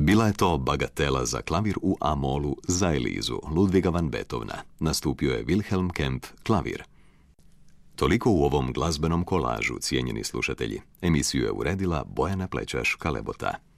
Bila je to bagatela za klavir u A-molu za Elizu Ludviga van Beethovena. Nastupio je Wilhelm Kempf, klavir. Toliko u ovom glazbenom kolažu, cijenjeni slušatelji. Emisiju je uredila Bojana Plečaš-Kalebota.